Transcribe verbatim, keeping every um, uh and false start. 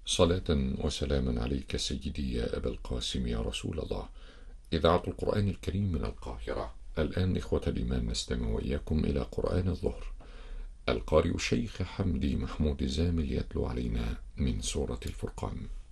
صلاة وسلاما عليك سيدي يا أبا القاسم يا رسول الله. إذاعة القرآن الكريم من القاهرة. الآن إخوة الإيمان نستمع وإياكم إلى قرآن الظهر. القارئ الشيخ حمدي محمود الزامل يتلو علينا من سورة الفرقان.